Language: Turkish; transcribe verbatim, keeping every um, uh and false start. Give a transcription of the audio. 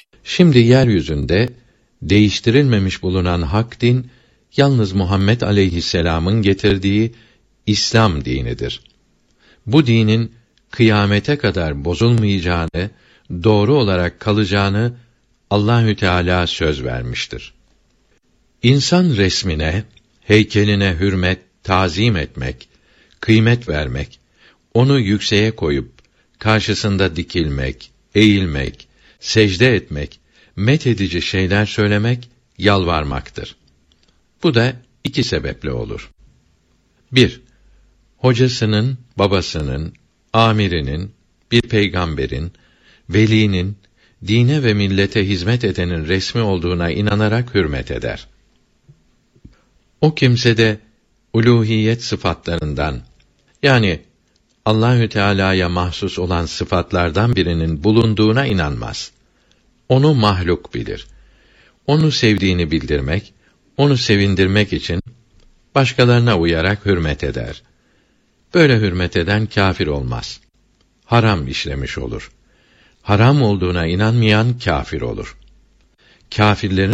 Şimdi yeryüzünde değiştirilmemiş bulunan hak din yalnız Muhammed aleyhisselam'ın getirdiği İslam dinidir. Bu dinin kıyamete kadar bozulmayacağını, doğru olarak kalacağını Allahü Teala söz vermiştir. İnsan resmine, heykeline hürmet, tazim etmek, kıymet vermek, onu yükseğe koyup karşısında dikilmek, eğilmek, secde etmek, methedici şeyler söylemek yalvarmaktır. Bu da iki sebeple olur. Bir, hocasının, babasının, amirinin, bir peygamberin, velinin, dine ve millete hizmet edenin resmi olduğuna inanarak hürmet eder. O kimse de uluhiyet sıfatlarından, yani Allahü Teala'ya mahsus olan sıfatlardan birinin bulunduğuna inanmaz. Onu mahluk bilir. Onu sevdiğini bildirmek, onu sevindirmek için başkalarına uyarak hürmet eder. Böyle hürmet eden kâfir olmaz. Haram işlemiş olur. Haram olduğuna inanmayan kâfir olur. Kâfirlerin